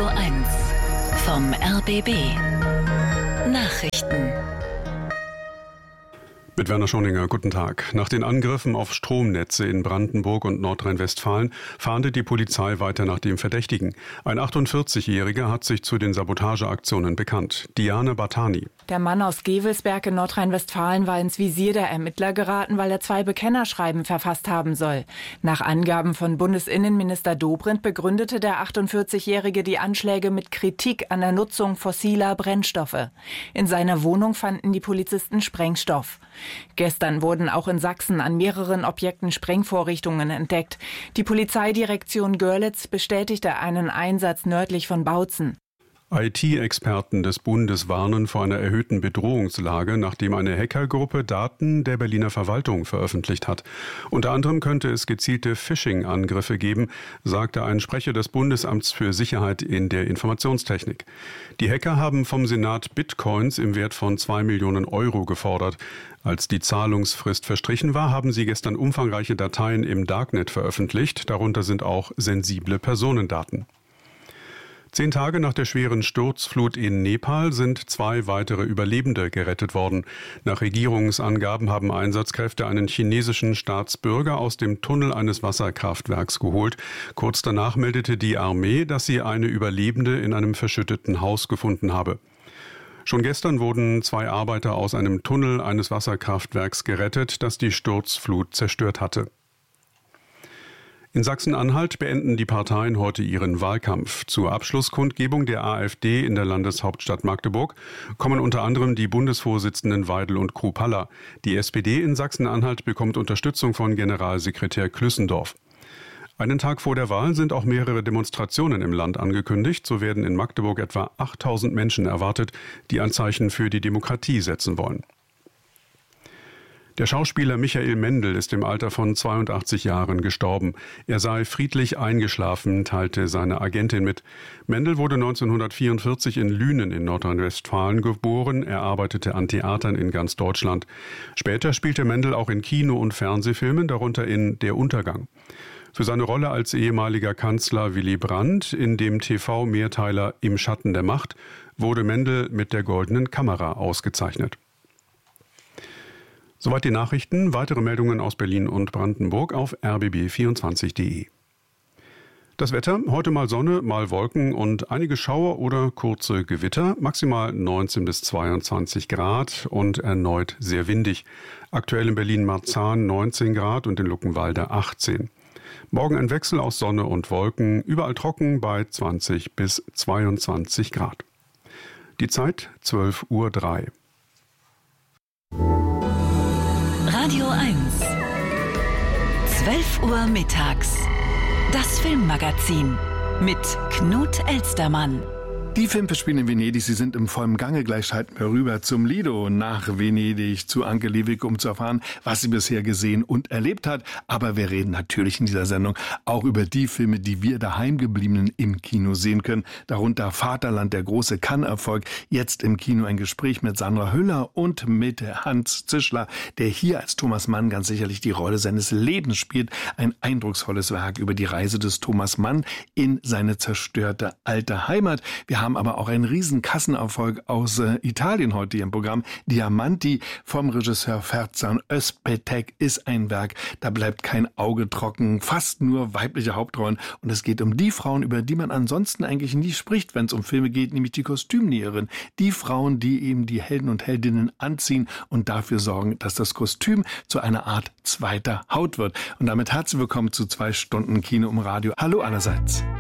1 vom RBB Nachrichten. Mit Werner Schoninger, guten Tag. Nach den Angriffen auf Stromnetze in Brandenburg und Nordrhein-Westfalen fahndet die Polizei weiter nach dem Verdächtigen. Ein 48-Jähriger hat sich zu den Sabotageaktionen bekannt. Diane Bartani. Der Mann aus Gevelsberg in Nordrhein-Westfalen war ins Visier der Ermittler geraten, weil er 2 Bekennerschreiben verfasst haben soll. Nach Angaben von Bundesinnenminister Dobrindt begründete der 48-Jährige die Anschläge mit Kritik an der Nutzung fossiler Brennstoffe. In seiner Wohnung fanden die Polizisten Sprengstoff. Gestern wurden auch in Sachsen an mehreren Objekten Sprengvorrichtungen entdeckt. Die Polizeidirektion Görlitz bestätigte einen Einsatz nördlich von Bautzen. IT-Experten des Bundes warnen vor einer erhöhten Bedrohungslage, nachdem eine Hackergruppe Daten der Berliner Verwaltung veröffentlicht hat. Unter anderem könnte es gezielte Phishing-Angriffe geben, sagte ein Sprecher des Bundesamts für Sicherheit in der Informationstechnik. Die Hacker haben vom Senat Bitcoins im Wert von 2 Millionen Euro gefordert. Als die Zahlungsfrist verstrichen war, haben sie gestern umfangreiche Dateien im Darknet veröffentlicht. Darunter sind auch sensible Personendaten. 10 Tage nach der schweren Sturzflut in Nepal sind 2 weitere Überlebende gerettet worden. Nach Regierungsangaben haben Einsatzkräfte einen chinesischen Staatsbürger aus dem Tunnel eines Wasserkraftwerks geholt. Kurz danach meldete die Armee, dass sie eine Überlebende in einem verschütteten Haus gefunden habe. Schon gestern wurden 2 Arbeiter aus einem Tunnel eines Wasserkraftwerks gerettet, das die Sturzflut zerstört hatte. In Sachsen-Anhalt beenden die Parteien heute ihren Wahlkampf. Zur Abschlusskundgebung der AfD in der Landeshauptstadt Magdeburg kommen unter anderem die Bundesvorsitzenden Weidel und Kruppalla. Die SPD in Sachsen-Anhalt bekommt Unterstützung von Generalsekretär Klüssendorf. Einen Tag vor der Wahl sind auch mehrere Demonstrationen im Land angekündigt. So werden in Magdeburg etwa 8000 Menschen erwartet, die ein Zeichen für die Demokratie setzen wollen. Der Schauspieler Michael Mendl ist im Alter von 82 Jahren gestorben. Er sei friedlich eingeschlafen, teilte seine Agentin mit. Mendl wurde 1944 in Lünen in Nordrhein-Westfalen geboren. Er arbeitete an Theatern in ganz Deutschland. Später spielte Mendl auch in Kino- und Fernsehfilmen, darunter in Der Untergang. Für seine Rolle als ehemaliger Kanzler Willy Brandt in dem TV-Mehrteiler Im Schatten der Macht wurde Mendl mit der Goldenen Kamera ausgezeichnet. Soweit die Nachrichten. Weitere Meldungen aus Berlin und Brandenburg auf rbb24.de. Das Wetter, heute mal Sonne, mal Wolken und einige Schauer oder kurze Gewitter, maximal 19 bis 22 Grad und erneut sehr windig. Aktuell in Berlin-Marzahn 19 Grad und in Luckenwalde 18. Morgen ein Wechsel aus Sonne und Wolken, überall trocken bei 20 bis 22 Grad. Die Zeit 12:03 Uhr. Radio 1 12 Uhr mittags. Das Filmmagazin mit Knut Elstermann. Die Filmfestspiele in Venedig, sie sind im vollen Gange. Gleich schalten wir rüber zum Lido nach Venedig zu Anke Liebig, um zu erfahren, was sie bisher gesehen und erlebt hat. Aber wir reden natürlich in dieser Sendung auch über die Filme, die wir Daheimgebliebenen im Kino sehen können. Darunter Vaterland, der große Cannes-Erfolg. Jetzt im Kino ein Gespräch mit Sandra Hüller und mit Hans Zischler, der hier als Thomas Mann ganz sicherlich die Rolle seines Lebens spielt. Ein eindrucksvolles Werk über die Reise des Thomas Mann in seine zerstörte alte Heimat. Wir haben aber auch einen riesen Kassenerfolg aus Italien heute hier im Programm. Diamanti vom Regisseur Ferzan Özpetek ist ein Werk, da bleibt kein Auge trocken, fast nur weibliche Hauptrollen. Und es geht um die Frauen, über die man ansonsten eigentlich nie spricht, wenn es um Filme geht, nämlich die Kostümnäherin. Die Frauen, die eben die Helden und Heldinnen anziehen und dafür sorgen, dass das Kostüm zu einer Art zweiter Haut wird. Und damit herzlich willkommen zu 2 Stunden Kino im Radio. Hallo allerseits.